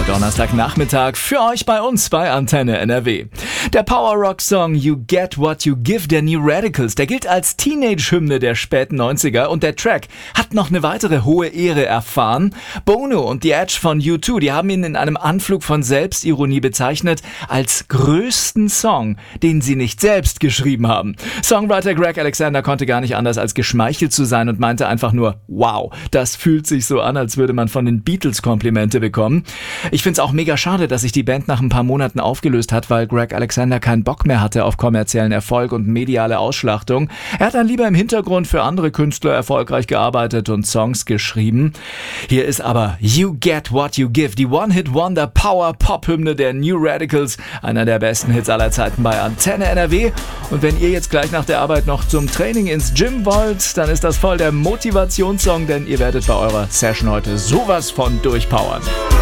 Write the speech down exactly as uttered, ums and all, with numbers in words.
Donnerstagnachmittag für euch bei uns bei Antenne N R W. Der Power-Rock-Song You Get What You Give der New Radicals, der gilt als Teenage-Hymne der späten neunziger und der Track hat noch eine weitere hohe Ehre erfahren. Bono und The Edge von U zwei, die haben ihn in einem Anflug von Selbstironie bezeichnet als größten Song, den sie nicht selbst geschrieben haben. Songwriter Greg Alexander konnte gar nicht anders als geschmeichelt zu sein und meinte einfach nur, wow, das fühlt sich so an, als würde man von den Beatles Komplimente bekommen. Ich find's auch mega schade, dass sich die Band nach ein paar Monaten aufgelöst hat, weil Greg Alexander keinen Bock mehr hatte auf kommerziellen Erfolg und mediale Ausschlachtung. Er hat dann lieber im Hintergrund für andere Künstler erfolgreich gearbeitet und Songs geschrieben. Hier ist aber You Get What You Give, die One-Hit-Wonder-Power-Pop-Hymne der New Radicals, einer der besten Hits aller Zeiten bei Antenne N R W. Und wenn ihr jetzt gleich nach der Arbeit noch zum Training ins Gym wollt, dann ist das voll der Motivationssong, denn ihr werdet bei eurer Session heute sowas von durchpowern.